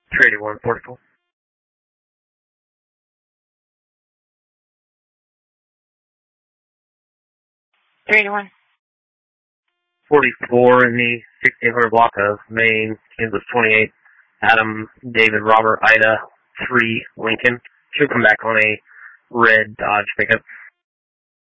381 44. 381. 44 in the 1600 block of Maine, Kansas 28, Adam, David, Robert, Ida, 3, Lincoln. Should come back on a red Dodge pickup.